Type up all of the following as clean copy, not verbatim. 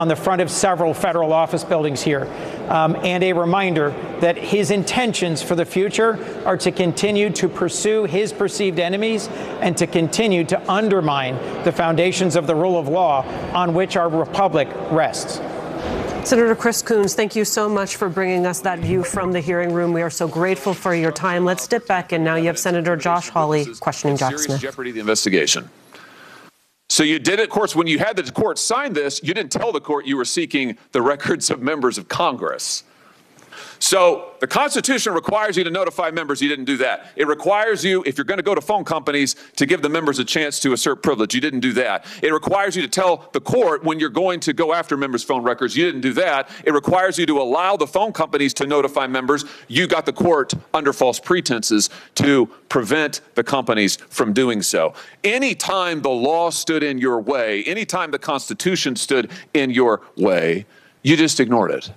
on the front of several federal office buildings here, and a reminder that his intentions for the future are to continue to pursue his perceived enemies and to continue to undermine the foundations of the rule of law on which our republic rests. Senator Chris Coons, thank you so much for bringing us that view from the hearing room. We are so grateful for your time. Let's dip back in now. You have Senator Josh Hawley questioning Jack Smith. Serious jeopardy of the investigation. So you did it, of course, when you had the court sign this, you didn't tell the court you were seeking the records of members of Congress. So the Constitution requires you to notify members. You didn't do that. It requires you, if you're going to go to phone companies, to give the members a chance to assert privilege. You didn't do that. It requires you to tell the court when you're going to go after members' phone records. You didn't do that. It requires you to allow the phone companies to notify members. You got the court under false pretenses to prevent the companies from doing so. Anytime the law stood in your way, anytime the Constitution stood in your way, you just ignored it.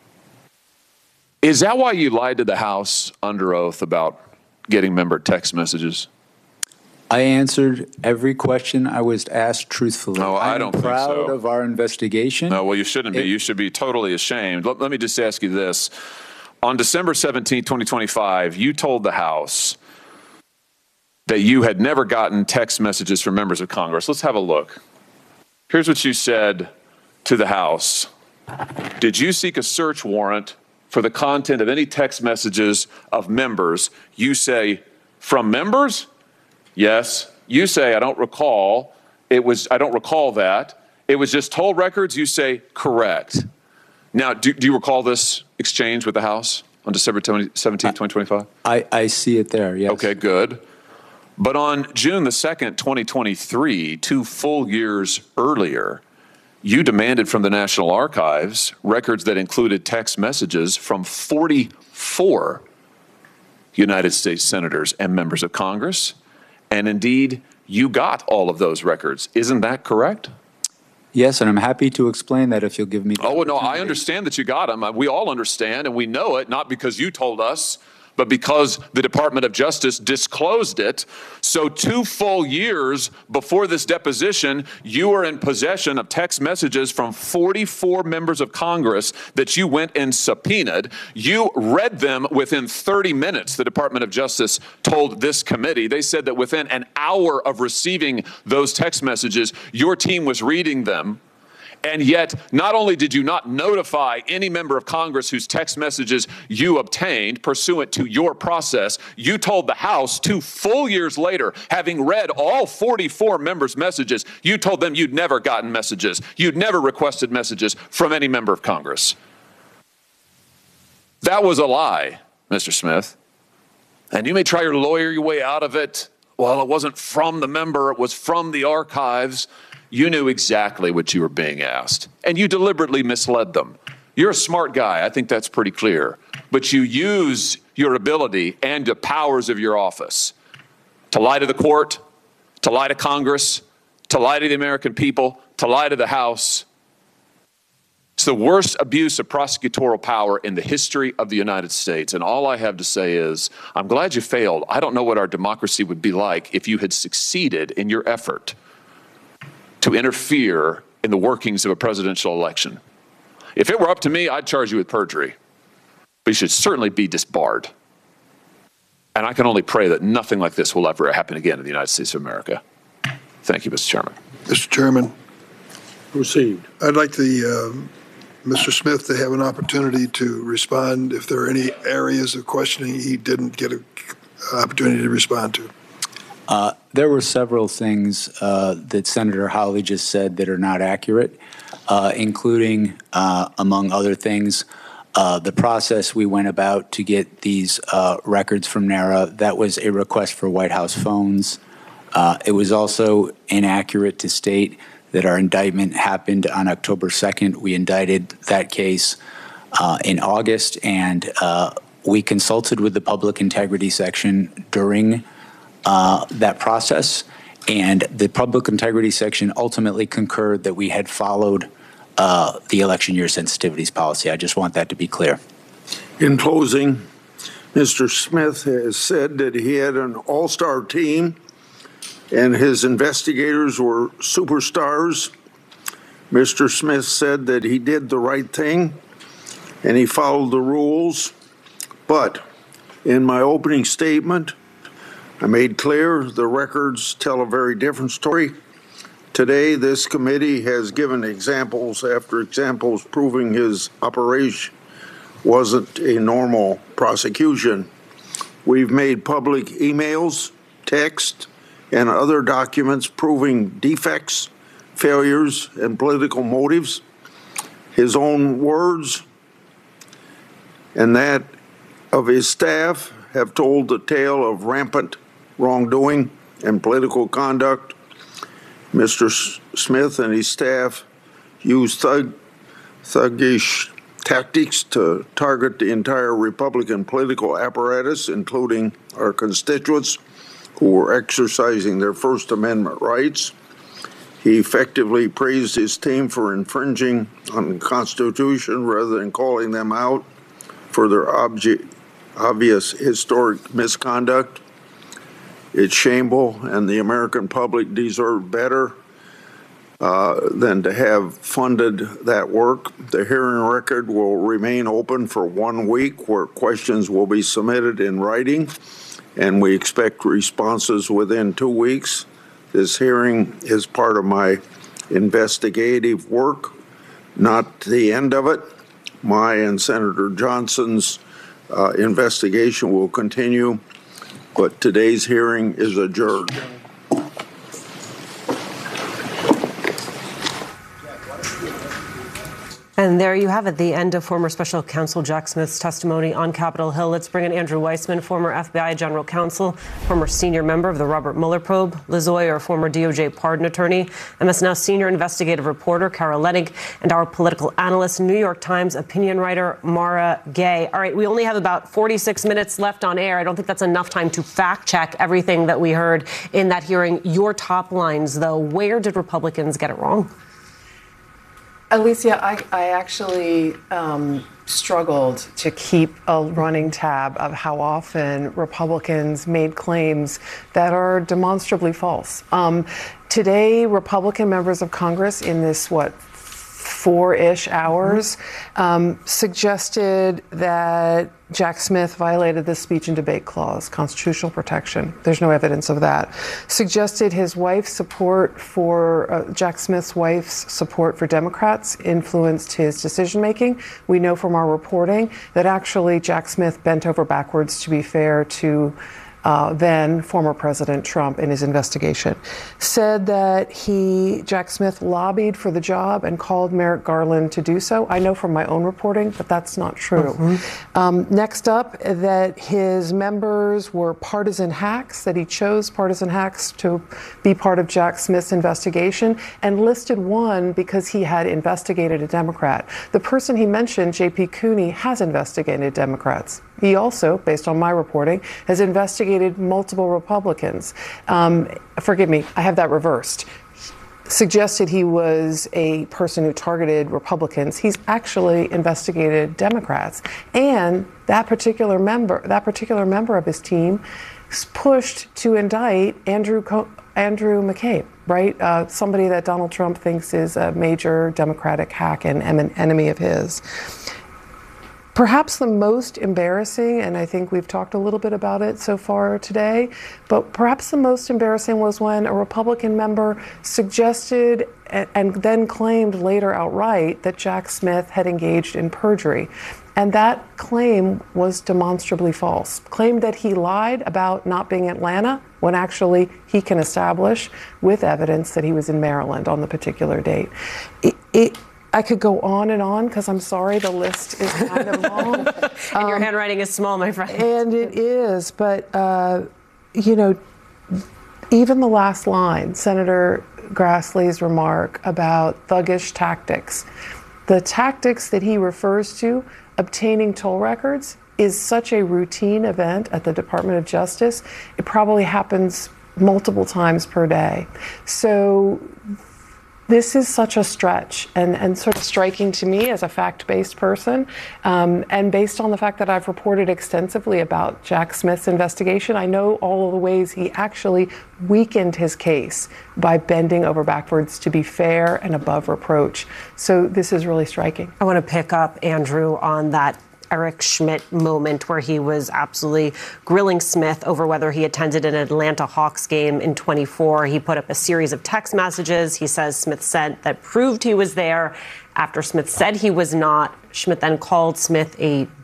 Is that why you lied to the House under oath about getting member text messages? I answered every question I was asked truthfully. No, I don't think so. I'm proud of our investigation. No, well, you shouldn't be. You should be totally ashamed. Let me just ask you this. On December 17, 2025, you told the House that you had never gotten text messages from members of Congress. Let's have a look. Here's what you said to the House. Did you seek a search warrant for the content of any text messages of members? You say, from members? Yes. You say, I don't recall. I don't recall that. It was just toll records? You say, correct. Now, do you recall this exchange with the House on December 17, 2025? I see it there, yes. Okay, good. But on June the 2nd, 2023, 2 full years earlier, you demanded from the National Archives records that included text messages from 44 United States senators and members of Congress. And indeed, you got all of those records. Isn't that correct? Yes, and I'm happy to explain that if you'll give me the opportunity. No, I understand that you got them. We all understand, and we know it, not because you told us, but because the Department of Justice disclosed it. So 2 full years before this deposition, you were in possession of text messages from 44 members of Congress that you went and subpoenaed. You read them within 30 minutes, the Department of Justice told this committee. They said that within an hour of receiving those text messages, your team was reading them. And yet, not only did you not notify any member of Congress whose text messages you obtained pursuant to your process, you told the House 2 full years later, having read all 44 members' messages, you told them you'd never gotten messages. You'd never requested messages from any member of Congress. That was a lie, Mr. Smith. And you may try to lawyer your way out of it. Well, it wasn't from the member, it was from the archives. You knew exactly what you were being asked, and you deliberately misled them. You're a smart guy. I think that's pretty clear. But you use your ability and the powers of your office to lie to the court, to lie to Congress, to lie to the American people, to lie to the House. It's the worst abuse of prosecutorial power in the history of the United States. And all I have to say is, I'm glad you failed. I don't know what our democracy would be like if you had succeeded in your effort to interfere in the workings of a presidential election. If it were up to me, I'd charge you with perjury. But you should certainly be disbarred. And I can only pray that nothing like this will ever happen again in the United States of America. Thank you, Mr. Chairman. Mr. Chairman. Proceed. I'd like Mr. Smith to have an opportunity to respond if there are any areas of questioning he didn't get an opportunity to respond to. There were several things that Senator Hawley just said that are not accurate, including, among other things, the process we went about to get these records from NARA. That was a request for White House phones. It was also inaccurate to state that our indictment happened on October 2nd. We indicted that case in August, and we consulted with the Public Integrity Section during that process, and the Public Integrity Section ultimately concurred that we had followed the election year sensitivities policy. I just want that to be clear. In closing, Mr. Smith has said that he had an all-star team and his investigators were superstars. Mr. Smith said that he did the right thing and he followed the rules. But in my opening statement, I made clear the records tell a very different story. Today, this committee has given examples after examples proving his operation wasn't a normal prosecution. We've made public emails, text, and other documents proving defects, failures, and political motives. His own words and that of his staff have told the tale of rampant wrongdoing and political conduct. Mr. Smith and his staff used thuggish tactics to target the entire Republican political apparatus, including our constituents who were exercising their First Amendment rights. He effectively praised his team for infringing on the Constitution rather than calling them out for their obvious historic misconduct. It's shameful, and the American public deserved better than to have funded that work. The hearing record will remain open for 1 week, where questions will be submitted in writing, and we expect responses within 2 weeks. This hearing is part of my investigative work, not the end of it. My and Senator Johnson's investigation will continue, but today's hearing is adjourned. And there you have it, the end of former Special Counsel Jack Smith's testimony on Capitol Hill. Let's bring in Andrew Weissmann, former FBI General Counsel, former senior member of the Robert Mueller probe, Liz Oyer, former DOJ pardon attorney, MS Now senior investigative reporter Kara Lennig, and our political analyst, New York Times opinion writer Mara Gay. All right, we only have about 46 minutes left on air. I don't think that's enough time to fact check everything that we heard in that hearing. Your top lines, though, where did Republicans get it wrong? Alicia, I actually struggled to keep a running tab of how often Republicans made claims that are demonstrably false. Today, Republican members of Congress in this, 4-ish hours, suggested that Jack Smith violated the speech and debate clause, constitutional protection. There's no evidence of that. Suggested his wife's support for, Jack Smith's wife's support for Democrats influenced his decision making. We know from our reporting that actually Jack Smith bent over backwards, to be fair to then former President Trump, in his investigation. Said that Jack Smith lobbied for the job and called Merrick Garland to do so. I know from my own reporting that that's not true. Next up, that his members were partisan hacks, that he chose partisan hacks to be part of Jack Smith's investigation, and listed one because he had investigated a Democrat. The person he mentioned, J.P. Cooney, has investigated Democrats. He also, based on my reporting, has investigated multiple Republicans. Forgive me, I have that reversed. Suggested he was a person who targeted Republicans. He's actually investigated Democrats. And that particular member of his team pushed to indict Andrew McCabe, right? Somebody that Donald Trump thinks is a major Democratic hack and an enemy of his. Perhaps the most embarrassing, and I think we've talked a little bit about it so far today, but perhaps the most embarrassing was when a Republican member suggested and then claimed later outright that Jack Smith had engaged in perjury. And that claim was demonstrably false. Claimed that he lied about not being in Atlanta when actually he can establish with evidence that he was in Maryland on the particular date. I could go on because I'm sorry, the list is kind of long. And your handwriting is small, my friend. And it is, but, even the last line, Senator Grassley's remark about thuggish tactics, the tactics that he refers to, obtaining toll records, is such a routine event at the Department of Justice. It probably happens multiple times per day. So This is such a stretch and sort of striking to me as a fact-based person. And based on the fact that I've reported extensively about Jack Smith's investigation, I know all of the ways he actually weakened his case by bending over backwards to be fair and above reproach. So this is really striking. I want to pick up, Andrew, on that Eric Schmidt moment where he was absolutely grilling Smith over whether he attended an Atlanta Hawks game in 24. He put up a series of text messages he says Smith sent that proved he was there. After Smith said he was not, Schmidt then called Smith a